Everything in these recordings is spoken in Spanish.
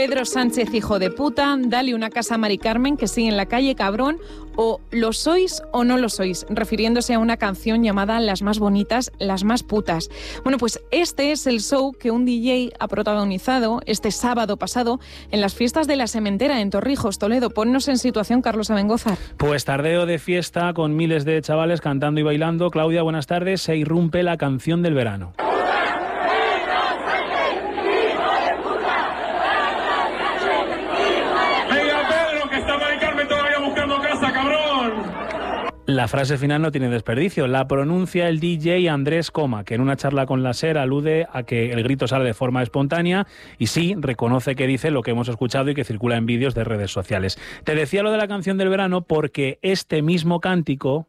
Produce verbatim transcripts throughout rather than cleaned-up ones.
Pedro Sánchez, hijo de puta, dale una casa a Mari Carmen que sigue en la calle, cabrón, o lo sois o no lo sois, refiriéndose a una canción llamada Las más bonitas, las más putas. Bueno, pues este es el show que un D J ha protagonizado este sábado pasado en las fiestas de la Sementera en Torrijos, Toledo. Ponnos en situación, Carlos Abengózar. Pues tardeo de fiesta con miles de chavales cantando y bailando. Claudia, buenas tardes. Se irrumpe la canción del verano. La frase final no tiene desperdicio. La pronuncia el D J Andrés Coma, que en una charla con la SER alude a que el grito sale de forma espontánea y sí reconoce que dice lo que hemos escuchado y que circula en vídeos de redes sociales. Te decía lo de la canción del verano porque este mismo cántico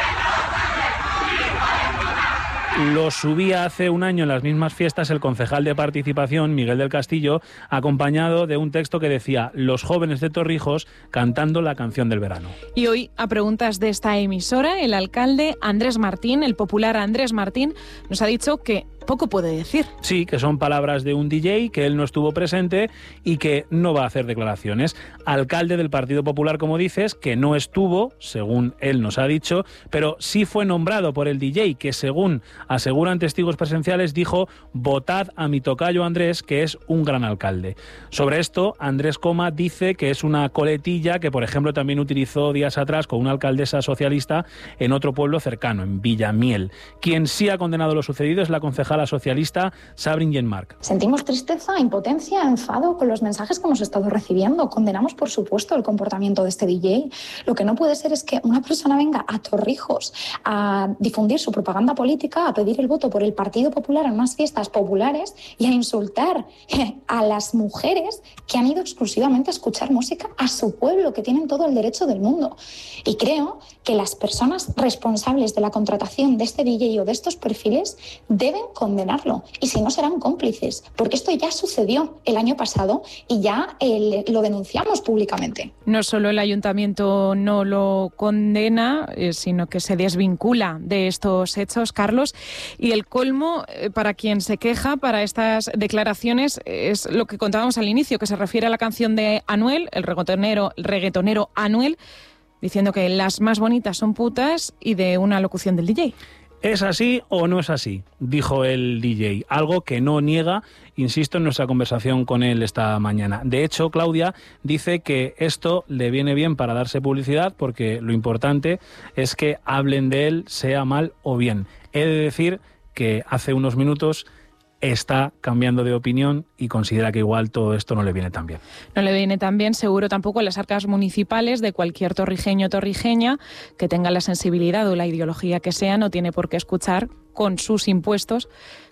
lo subía hace un año en las mismas fiestas el concejal de Participación, Miguel del Castillo, acompañado de un texto que decía «Los jóvenes de Torrijos cantando la canción del verano». Y hoy, a preguntas de esta emisora, el alcalde Andrés Martín, el popular Andrés Martín, nos ha dicho que poco puede decir. Sí, que son palabras de un D J, que él no estuvo presente y que no va a hacer declaraciones. Alcalde del Partido Popular, como dices, que no estuvo, según él nos ha dicho, pero sí fue nombrado por el D J, que según aseguran testigos presenciales, dijo «Votad a mi tocayo Andrés, que es un gran alcalde». Sobre esto, Andrés Coma dice que es una coletilla que, por ejemplo, también utilizó días atrás con una alcaldesa socialista en otro pueblo cercano, en Villamiel. Quien sí ha condenado lo sucedido es la concejala la socialista Sabrin Yenmark. Sentimos tristeza, impotencia, enfado con los mensajes que hemos estado recibiendo. Condenamos, por supuesto, el comportamiento de este D J. Lo que no puede ser es que una persona venga a Torrijos a difundir su propaganda política, a pedir el voto por el Partido Popular en unas fiestas populares y a insultar a las mujeres que han ido exclusivamente a escuchar música a su pueblo, que tienen todo el derecho del mundo. Y creo que las personas responsables de la contratación de este D J o de estos perfiles deben condenarlo, y si no serán cómplices, porque esto ya sucedió el año pasado y ya eh, lo denunciamos públicamente. No solo el ayuntamiento no lo condena, eh, sino que se desvincula de estos hechos, Carlos, y el colmo eh, para quien se queja para estas declaraciones es lo que contábamos al inicio, que se refiere a la canción de Anuel, el reggaetonero, el reggaetonero Anuel, diciendo que las más bonitas son putas, y de una locución del D J. ¿Es así o no es así?, dijo el D J, algo que no niega, insisto, en nuestra conversación con él esta mañana. De hecho, Claudia dice que esto le viene bien para darse publicidad porque lo importante es que hablen de él, sea mal o bien. He de decir que hace unos minutos está cambiando de opinión y considera que igual todo esto no le viene tan bien. No le viene tan bien, seguro, tampoco a las arcas municipales de cualquier torrijeño o torrijeña que tenga la sensibilidad o la ideología que sea, no tiene por qué escuchar con sus impuestos,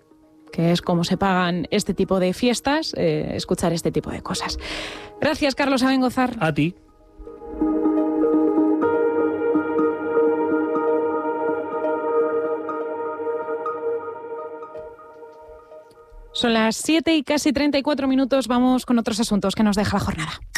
que es como se pagan este tipo de fiestas, eh, escuchar este tipo de cosas. Gracias, Carlos Abengózar. A ti. Son las siete y casi treinta y cuatro minutos. Vamos con otros asuntos que nos deja la jornada.